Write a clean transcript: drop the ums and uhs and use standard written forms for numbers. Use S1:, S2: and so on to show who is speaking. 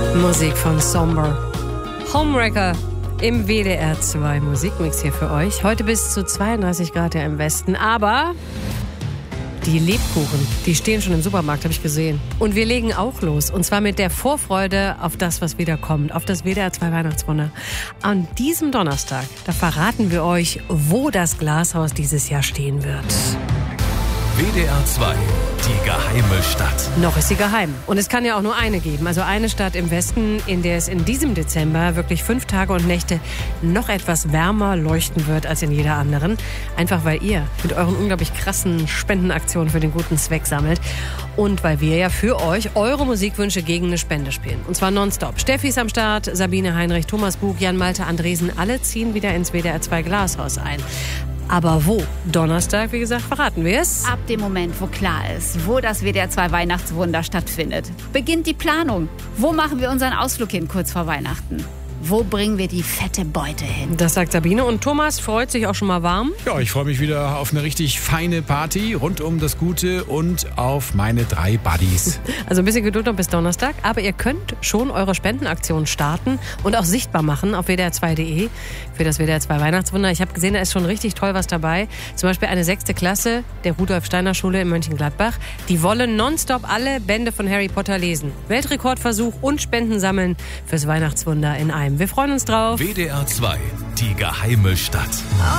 S1: Musik von Somber. Homewrecker im WDR 2 Musikmix hier für euch. Heute bis zu 32 Grad ja im Westen, aber die Lebkuchen, die stehen schon im Supermarkt, habe ich gesehen. Und wir legen auch los. Und zwar mit der Vorfreude auf das, was wieder kommt. Auf das WDR 2 Weihnachtswunder. An diesem Donnerstag, da verraten wir euch, wo das Glashaus dieses Jahr stehen wird.
S2: WDR 2, die geheime Stadt.
S1: Noch ist sie geheim. Und es kann ja auch nur eine geben. Also eine Stadt im Westen, in der es in diesem Dezember wirklich 5 Tage und Nächte noch etwas wärmer leuchten wird als in jeder anderen. Einfach weil ihr mit euren unglaublich krassen Spendenaktionen für den guten Zweck sammelt. Und weil wir ja für euch eure Musikwünsche gegen eine Spende spielen. Und zwar nonstop. Steffi ist am Start, Sabine Heinrich, Thomas Bug, Jan Malte Andresen. Alle ziehen wieder ins WDR 2 Glashaus ein. Aber wo? Donnerstag, wie gesagt, verraten wir es.
S3: Ab dem Moment, wo klar ist, wo das WDR 2 Weihnachtswunder stattfindet, beginnt die Planung. Wo machen wir unseren Ausflug hin kurz vor Weihnachten? Wo bringen wir die fette Beute hin?
S1: Das sagt Sabine. Und Thomas freut sich auch schon mal warm.
S4: Ja, ich freue mich wieder auf eine richtig feine Party rund um das Gute und auf meine 3 Buddies.
S1: Also ein bisschen Geduld noch bis Donnerstag. Aber ihr könnt schon eure Spendenaktion starten und auch sichtbar machen auf wdr2.de für das WDR 2 Weihnachtswunder. Ich habe gesehen, da ist schon richtig toll was dabei. Zum Beispiel eine 6. Klasse der Rudolf-Steiner-Schule in Mönchengladbach. Die wollen nonstop alle Bände von Harry Potter lesen. Weltrekordversuch und Spenden sammeln fürs Weihnachtswunder in einem. Wir freuen uns drauf.
S2: WDR 2, die geheime Stadt.